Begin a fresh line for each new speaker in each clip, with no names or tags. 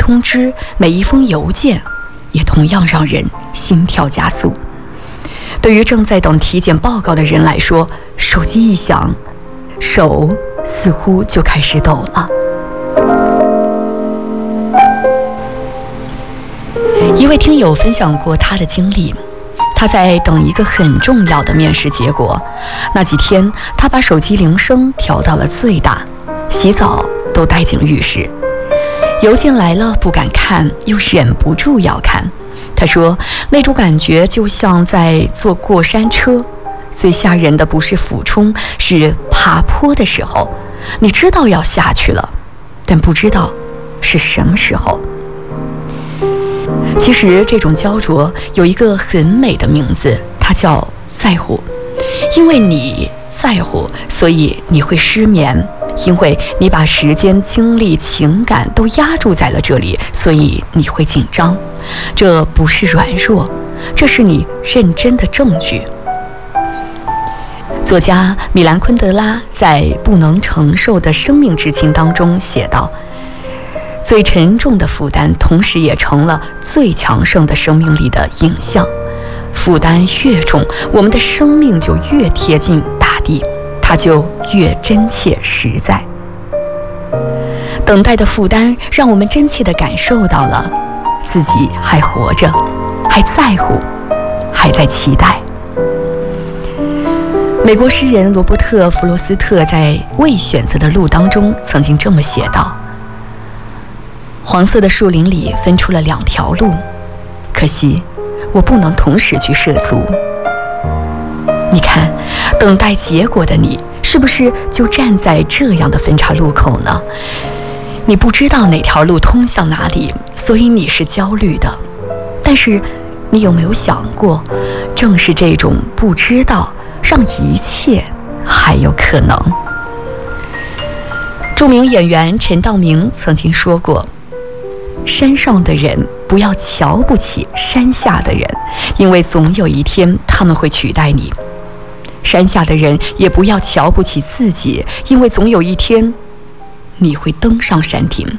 通知、每一封邮件，也同样让人心跳加速。对于正在等体检报告的人来说，手机一响，手似乎就开始抖了。一位听友分享过他的经历，他在等一个很重要的面试结果，那几天他把手机铃声调到了最大，洗澡都带进浴室，邮件来了不敢看，又忍不住要看。他说那种感觉就像在坐过山车，最吓人的不是俯冲，是爬坡的时候，你知道要下去了，但不知道是什么时候。其实这种焦灼有一个很美的名字，它叫在乎。因为你在乎，所以你会失眠，因为你把时间、精力、情感都压注在了这里，所以你会紧张。这不是软弱，这是你认真的证据。作家米兰昆德拉在《不能承受的生命之轻》当中写道，最沉重的负担同时也成了最强盛的生命力的影像。负担越重，我们的生命就越贴近大地，它就越真切实在。等待的负担让我们真切地感受到了自己还活着，还在乎，还在期待。美国诗人罗伯特·弗罗斯特在《未选择的路》当中曾经这么写道，黄色的树林里分出了2条路，可惜我不能同时去涉足。你看，等待结果的你，是不是就站在这样的分岔路口呢？你不知道哪条路通向哪里，所以你是焦虑的。但是你有没有想过，正是这种不知道，让一切还有可能。著名演员陈道明曾经说过，山上的人不要瞧不起山下的人，因为总有一天他们会取代你。山下的人也不要瞧不起自己，因为总有一天你会登上山顶。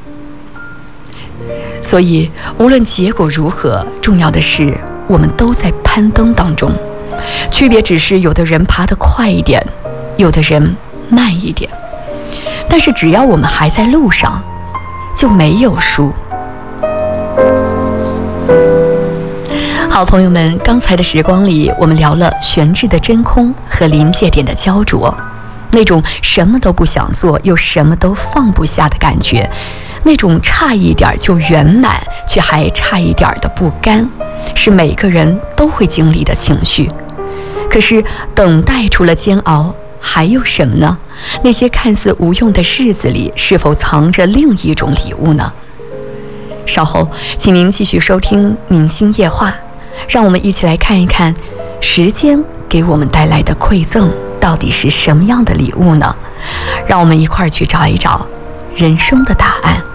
所以无论结果如何，重要的是我们都在攀登当中，区别只是有的人爬得快一点，有的人慢一点，但是只要我们还在路上，就没有输。好朋友们，刚才的时光里，我们聊了悬置的真空和临界点的焦灼，那种什么都不想做又什么都放不下的感觉，那种差一点就圆满却还差一点的不甘，是每个人都会经历的情绪。可是等待除了煎熬还有什么呢？那些看似无用的日子里，是否藏着另一种礼物呢？稍后请您继续收听明星夜话，让我们一起来看一看时间给我们带来的馈赠到底是什么样的礼物呢？让我们一块儿去找一找人生的答案。